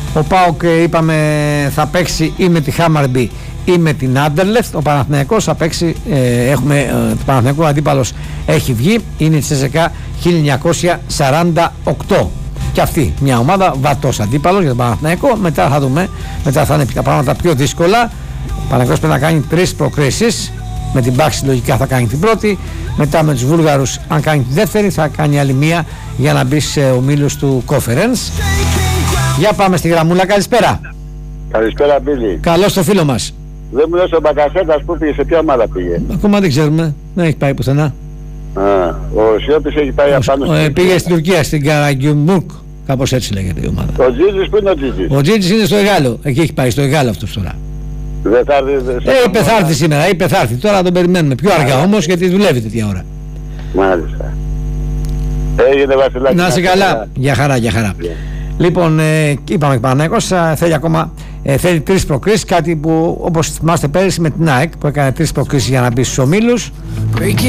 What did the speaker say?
Ο ΠΑΟΚ είπαμε θα παίξει ή με τη Χάμαρμπι ή με την Άντερλεχτ. Ο Παναθηναϊκός θα παίξει, το Παναθηναϊκό αντίπαλος έχει βγει, είναι η ЦΣΚΑ 1948. Και αυτή μια ομάδα βατός αντίπαλος για τον Παναθηναϊκό. Μετά θα δούμε, μετά θα είναι τα πράγματα πιο δύσκολα. Ο Παναθηναϊκός πρέπει να κάνει 3 προκρίσεις. Με την Πάξη λογικά θα κάνει την πρώτη. Μετά με τους Βούλγαρους, αν κάνει τη δεύτερη, θα κάνει άλλη μία για να μπει σε ομίλους του Conference. Για πάμε στη γραμμούλα, καλησπέρα. Καλησπέρα, Μπίλη. Καλώς το φίλο μας. Δεν μου λες ο Μπακασέτας που πήγε, σε ποια ομάδα πήγε? Ακόμα δεν ξέρουμε, δεν έχει πάει πουθενά. Ο Σιώπης έχει πάει απάνω πήγε στην Τουρκία, στην Καραγκιουμουρκ, κάπως έτσι λέγεται η ομάδα. Ο Τζίτζης που είναι ο Τζίτζης? Ο Τζίτζης είναι στο Εγάλο, εκεί έχει πάει, στο Εγάλο αυτός τώρα. Δεν θα έρθει. Είπε θα έρθει σήμερα, είπε θα έρθει. Τώρα τον περιμένουμε πιο αργά όμως, γιατί δουλεύει τέτοια ώρα. Μάλιστα. Έγινε, Βασιλάκη. Να είσαι καλά. Για χαρά, για χαρά. Λοιπόν, είπαμε και Παναθηναϊκός θέλει ακόμα θέλει 3 προκρίσεις, κάτι που όπως θυμάστε πέρυσι με την ΑΕΚ που έκανε 3 προκρίσεις για να μπει στους ομίλους.